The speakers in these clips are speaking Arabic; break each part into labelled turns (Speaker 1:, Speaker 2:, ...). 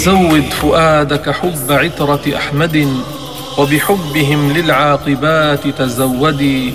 Speaker 1: زود فؤادك حب عترة أحمد، وبحبهم للعاقبات تزودي.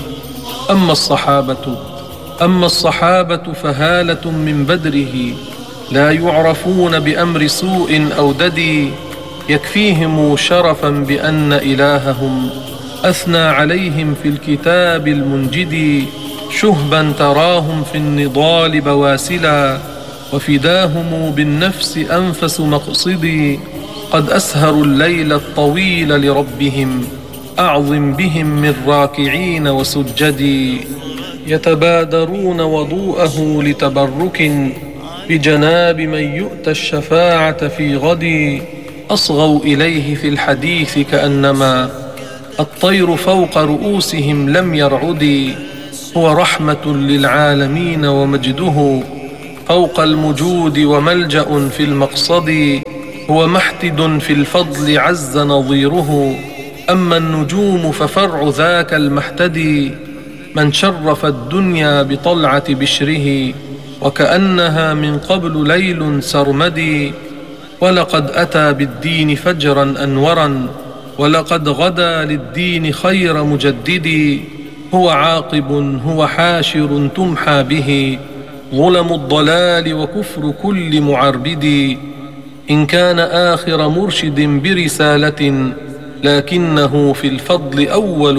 Speaker 1: أما الصحابة فهالة من بدره، لا يعرفون بأمر سوء أو ددي. يكفيهم شرفا بأن إلههم أثنى عليهم في الكتاب المنجد. شهبا تراهم في النضال بواسلا، وفداهم بالنفس أنفس مقصدي. قد أسهروا الليل الطويل لربهم، أعظم بهم من راكعين وسجدي. يتبادرون وضوءه لتبرك بجناب من يؤتى الشفاعة في غد. أصغوا إليه في الحديث كأنما الطير فوق رؤوسهم لم يرعد. هو رحمة للعالمين ومجده فوق المجود، وملجأ في المقصد. هو محتد في الفضل عز نظيره، أما النجوم ففرع ذاك المحتدي. من شرف الدنيا بطلعة بشره، وكأنها من قبل ليل سرمدي. ولقد أتى بالدين فجرا أنورا، ولقد غدا للدين خير مجدد. هو عاقب هو حاشر تمحى به ظلم الضلال وكفر كل معربد. إن كان آخر مرشد برسالة، لكنه في الفضل أول